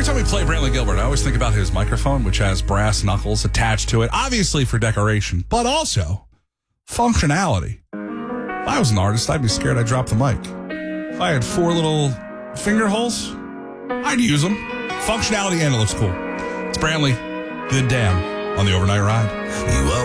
time we play Brantley Gilbert, I always think about his microphone, which has brass knuckles attached to it, obviously for decoration, but also functionality. If I was an artist, I'd be scared I'd drop the mic. If I had 4 little finger holes, I'd use them. Functionality and it looks cool. It's Brantley, Good Damn, on the Overnight Ride.